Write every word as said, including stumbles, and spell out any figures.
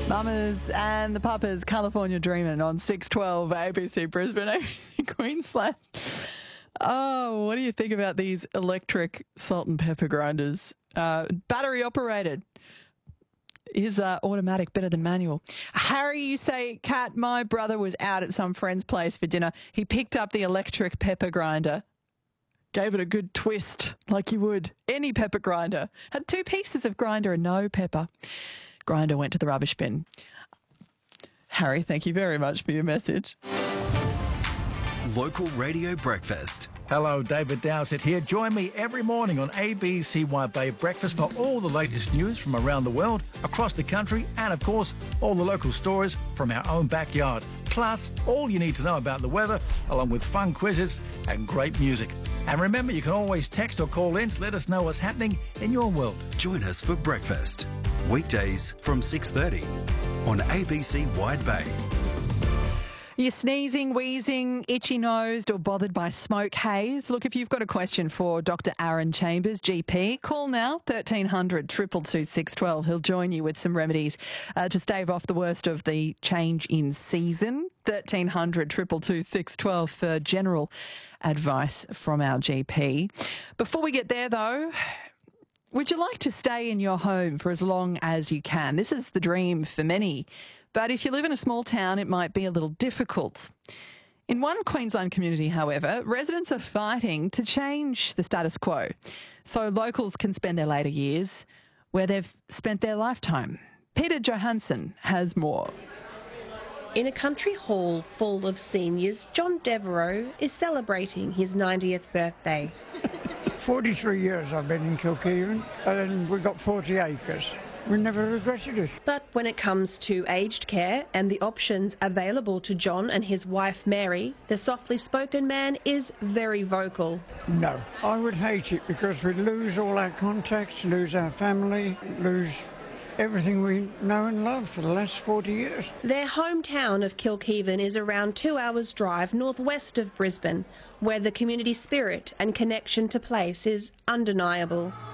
Mamas and the Papas, California Dreamin' on six twelve A B C Brisbane, A B C Queensland. Oh, what do you think about these electric salt and pepper grinders? Uh, battery operated. Is uh, automatic better than manual? Harry, you say, Kat, my brother was out at some friend's place for dinner. He picked up the electric pepper grinder, gave it a good twist like you would any pepper grinder. Had two pieces of grinder and no pepper. Grinder went to the rubbish bin. Harry, thank you very much for your message. Local Radio Breakfast. Hello, David Dowsett here. Join me every morning on A B C Wide Bay Breakfast for all the latest news from around the world, across the country, and of course, all the local stories from our own backyard. Plus, all you need to know about the weather, along with fun quizzes and great music. And remember, you can always text or call in to let us know what's happening in your world. Join us for breakfast. Weekdays from six thirty on A B C Wide Bay. You're sneezing, wheezing, itchy-nosed or bothered by smoke haze? Look, if you've got a question for Doctor Aaron Chambers, G P, call now, thirteen hundred, two two two, six one two. He'll join you with some remedies uh, to stave off the worst of the change in season. thirteen hundred, two two two, six one two for general advice from our G P. Before we get there, though, would you like to stay in your home for as long as you can? This is the dream for many. But if you live in a small town, it might be a little difficult. In one Queensland community, however, residents are fighting to change the status quo so locals can spend their later years where they've spent their lifetime. Peter Johansson has more. In a country hall full of seniors, John Devereaux is celebrating his ninetieth birthday. forty-three years I've been in Kilkevin and we've got forty acres. We never regretted it. But when it comes to aged care and the options available to John and his wife Mary, the softly spoken man is very vocal. No, I would hate it because we'd lose all our contacts, lose our family, lose everything we know and love for the last forty years. Their hometown of Kilkevin is around two hours' drive northwest of Brisbane, where the community spirit and connection to place is undeniable.